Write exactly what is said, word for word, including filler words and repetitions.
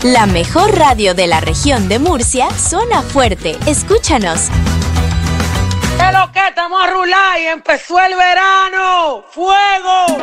La mejor radio de la región de Murcia suena fuerte. Escúchanos. ¡Qué lo que estamos a rular y empezó el verano! ¡Fuego!